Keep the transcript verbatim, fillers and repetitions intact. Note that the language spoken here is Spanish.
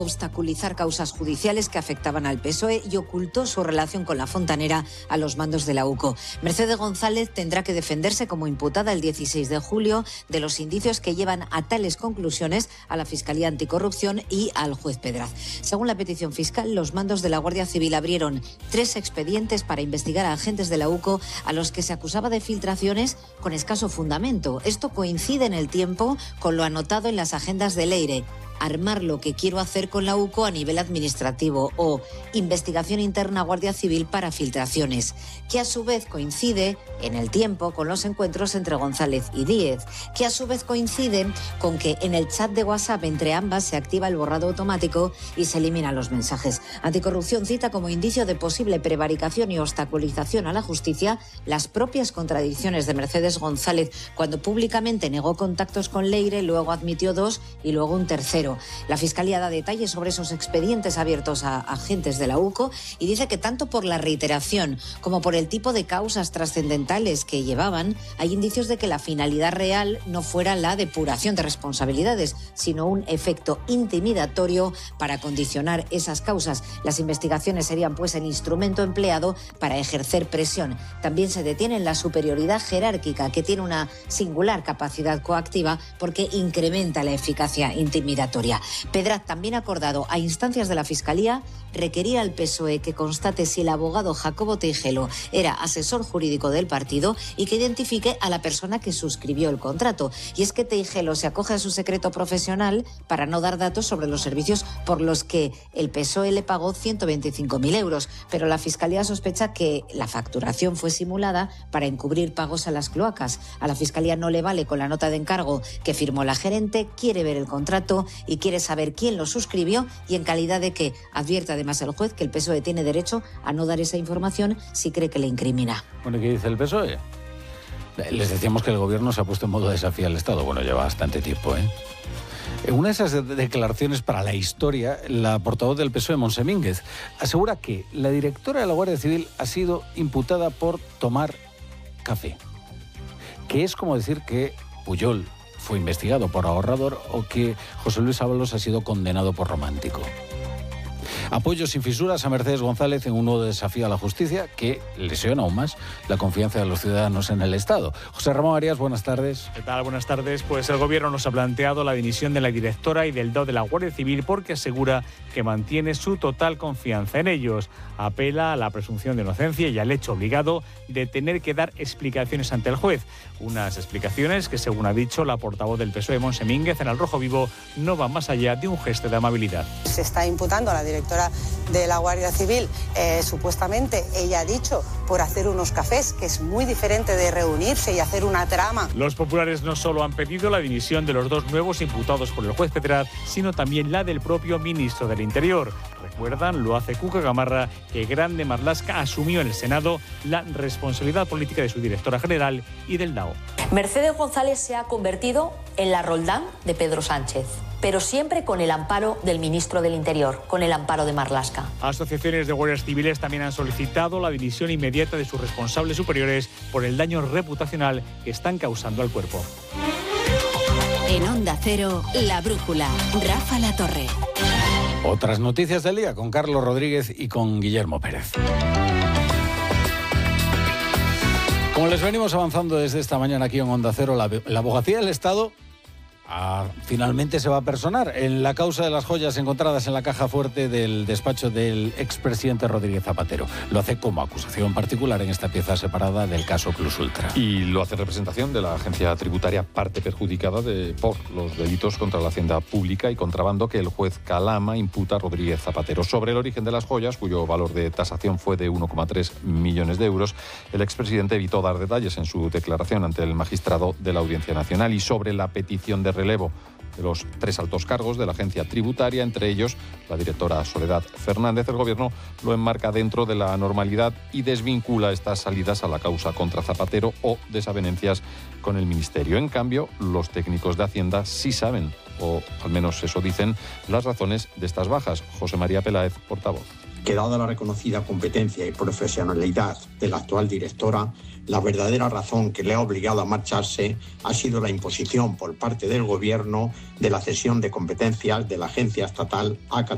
obstaculizar causas judiciales que afectaban al P S O E y ocultó su relación con la Fontanera a los mandos de la U C O. Mercedes González tendrá que defenderse como imputada el dieciséis de julio de los indicios que llevan a tales conclusiones a la Fiscalía Anticorrupción y al juez Pedraz. Según la petición fiscal, los mandos de la Guardia Civil abrieron tres expedientes para investigar a agentes de la U C O a los que se acusaba de filtraciones con escaso fundamento. Esto coincide en el tiempo con lo anotado en las agendas de Leire: armar lo que quiero hacer con la U C O a nivel administrativo, o investigación interna Guardia Civil para filtraciones, que a su vez coincide en el tiempo con los encuentros entre González y Díez, que a su vez coincide con que en el chat de WhatsApp entre ambas se activa el borrado automático y se eliminan los mensajes. Anticorrupción cita como indicio de posible prevaricación y obstaculización a la justicia las propias contradicciones de Mercedes González cuando públicamente negó contactos con Leire, luego admitió dos y luego un tercero. La Fiscalía da detalles sobre esos expedientes abiertos a agentes de la U C O y dice que tanto por la reiteración como por el tipo de causas trascendentales que llevaban, hay indicios de que la finalidad real no fuera la depuración de responsabilidades, sino un efecto intimidatorio para condicionar esas causas. Las investigaciones serían pues el instrumento empleado para ejercer presión. También se detiene en la superioridad jerárquica, que tiene una singular capacidad coactiva porque incrementa la eficacia intimidatoria. Pedraz también ha acordado, a instancias de la Fiscalía, requerir al P S O E que constate si el abogado Jacobo Teijelo era asesor jurídico del partido y que identifique a la persona que suscribió el contrato. Y es que Teijelo se acoge a su secreto profesional para no dar datos sobre los servicios por los que el P S O E le pagó ciento veinticinco mil euros, pero la Fiscalía sospecha que la facturación fue simulada para encubrir pagos a las cloacas. A la Fiscalía no le vale con la nota de encargo que firmó la gerente, quiere ver el contrato y quiere saber quién lo suscribió y en calidad de qué. Advierte además el juez que el P S O E tiene derecho a no dar esa información si cree que le incrimina. Bueno, ¿qué dice el P S O E? Les decíamos que el gobierno se ha puesto en modo desafío al Estado. Bueno, lleva bastante tiempo, ¿eh? En una de esas declaraciones para la historia, la portavoz del P S O E, Montse Mínguez, asegura que la directora de la Guardia Civil ha sido imputada por tomar café, que es como decir que Pujol fue investigado por ahorrador o que José Luis Ábalos ha sido condenado por romántico. Apoyo sin fisuras a Mercedes González en un nuevo desafío a la justicia que lesiona aún más la confianza de los ciudadanos en el Estado. José Ramón Arias, buenas tardes. ¿Qué tal? Buenas tardes. Pues el Gobierno nos ha planteado la dimisión de la directora y del D O de la Guardia Civil porque asegura que mantiene su total confianza en ellos. Apela a la presunción de inocencia y al hecho obligado de tener que dar explicaciones ante el juez. Unas explicaciones que, según ha dicho la portavoz del P S O E, Montse Mínguez, en Al Rojo Vivo, no van más allá de un gesto de amabilidad. Se está imputando a la directora de la Guardia Civil, eh, supuestamente, ella ha dicho, por hacer unos cafés, que es muy diferente de reunirse y hacer una trama. Los populares no solo han pedido la dimisión de los dos nuevos imputados por el juez Pedraz, sino también la del propio ministro del Interior. Recuerdan, lo hace Cuca Gamarra, que Grande Marlaska asumió en el Senado la responsabilidad política de su directora general y del D A O. Mercedes González se ha convertido en la Roldán de Pedro Sánchez, pero siempre con el amparo del ministro del Interior, con el amparo de Marlaska. Asociaciones de guardias civiles también han solicitado la dimisión inmediata de sus responsables superiores por el daño reputacional que están causando al cuerpo. En Onda Cero, La Brújula, Rafa La Torre. Otras noticias del día con Carlos Rodríguez y con Guillermo Pérez. Como les venimos avanzando desde esta mañana aquí en Onda Cero, la, la abogacía del Estado Ah, finalmente se va a personar en la causa de las joyas encontradas en la caja fuerte del despacho del expresidente Rodríguez Zapatero. Lo hace como acusación particular en esta pieza separada del caso Plus Ultra. Y lo hace en representación de la agencia tributaria, parte perjudicada de, por los delitos contra la hacienda pública y contrabando que el juez Calama imputa a Rodríguez Zapatero. Sobre el origen de las joyas, cuyo valor de tasación fue de uno coma tres millones de euros, el expresidente evitó dar detalles en su declaración ante el magistrado de la Audiencia Nacional. Y sobre la petición de relevo de los tres altos cargos de la agencia tributaria, entre ellos la directora Soledad Fernández, el Gobierno lo enmarca dentro de la normalidad y desvincula estas salidas a la causa contra Zapatero o desavenencias con el Ministerio. En cambio, los técnicos de Hacienda sí saben, o al menos eso dicen, las razones de estas bajas. José María Peláez, portavoz. Que dada la reconocida competencia y profesionalidad de la actual directora, la verdadera razón que le ha obligado a marcharse ha sido la imposición por parte del Gobierno de la cesión de competencias de la agencia estatal a Cataluña.